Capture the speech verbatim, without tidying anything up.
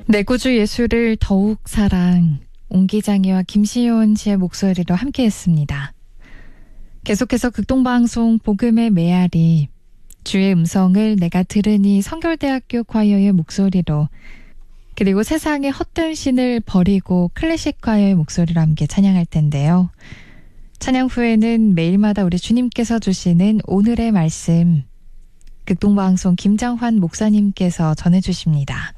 내구주 예술을 더욱 사랑, 옹기장이와 김시온 씨의 목소리로 함께했습니다. 계속해서 극동방송 복음의 메아리, 주의 음성을 내가 들으니 성결대학교 콰이어의 목소리로, 그리고 세상의 헛된 신을 버리고 클래식 콰이어의 목소리로 함께 찬양할 텐데요. 찬양 후에는 매일마다 우리 주님께서 주시는 오늘의 말씀, 극동방송 김장환 목사님께서 전해주십니다.